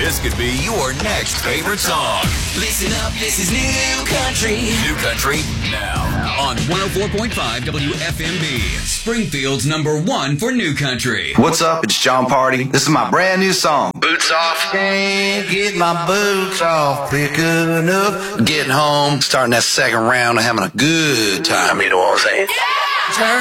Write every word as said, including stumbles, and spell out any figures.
This could be your next favorite song. Listen up, this is New Country. New Country now on one oh four point five W F M B, Springfield's number one for New Country. What's up? It's John Party. This is my brand new song. Boots off. Can't get my boots off. Picking up. Getting home. Starting that second round and having a good time. You know what I'm saying? Turn